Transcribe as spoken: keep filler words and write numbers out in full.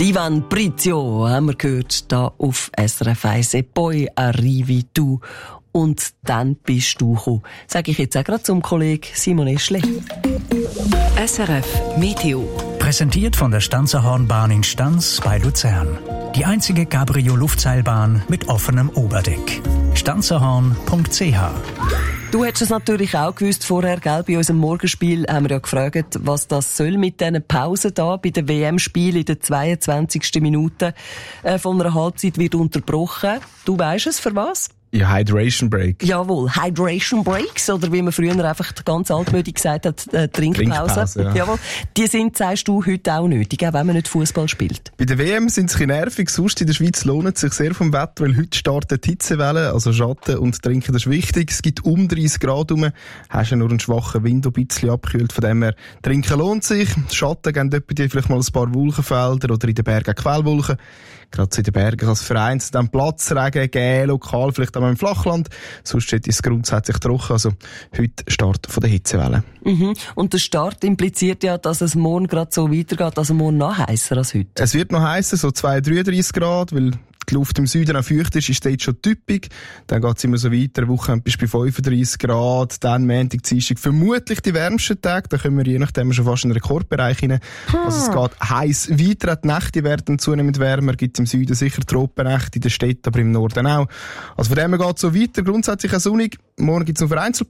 Ivan Prizio haben wir gehört, da auf S R F eins. E poi arrivi tu. Und dann bist du gekommen. Sage ich jetzt auch gerade zum Kollegen Simon Eschle. S R F Meteo. Präsentiert von der Stanzerhornbahn in Stanz bei Luzern. Die einzige Cabrio-Luftseilbahn mit offenem Oberdeck. stanzerhorn punkt c h. Du hättest es natürlich auch gewusst vorher, gell? Bei unserem Morgenspiel haben wir ja gefragt, was das soll mit diesen Pausen da bei den W M-Spielen in der zweiundzwanzigsten Minute äh, von einer Halbzeit wird unterbrochen. Du weisst es, für was? Ja, Hydration Break. Jawohl, Hydration Breaks, oder wie man früher einfach ganz altmütig gesagt hat, äh, Trinkpause. Trinkpause, ja. Jawohl. Die sind, sagst du, heute auch nötig, auch wenn man nicht Fußball spielt. Bei der W M sind es ein bisschen nervig, sonst in der Schweiz lohnt es sich sehr vom Wetter, weil heute startet die Hitzewelle, also Schatten und Trinken, das ist wichtig. Es gibt um dreißig Grad rum, hast ja nur einen schwachen Wind, der ein bisschen abkühlt, von dem her, Trinken lohnt sich. Schatten geben dort bei dir vielleicht mal ein paar Wolkenfelder oder in den Bergen Quellwolken. Gerade so in den Bergen kann es vereinzelt dann Platzregen geben, lokal, vielleicht auch im Flachland. Sonst ist es grundsätzlich trocken. Also heute Start von der Hitzewelle. Mhm. Und der Start impliziert ja, dass es morgen gerade so weitergeht, also morgen noch heißer als heute. Es wird noch heißer, so zweiunddreißig, dreißig Grad, weil die Luft im Süden auch feucht ist, ist dort schon typisch. Dann geht es immer so weiter, eine Woche bis bei fünfunddreißig Grad, dann Montag, Dienstag vermutlich die wärmsten Tage, da kommen wir je nachdem schon fast in den Rekordbereich rein. Hm. Also es geht heiß weiter, die Nächte werden zunehmend wärmer, gibt es im Süden sicher Tropennächte, in den Städten, aber im Norden auch. Also von dem her geht es so weiter, grundsätzlich auch sonnig. Morgen gibt es noch vereinzelt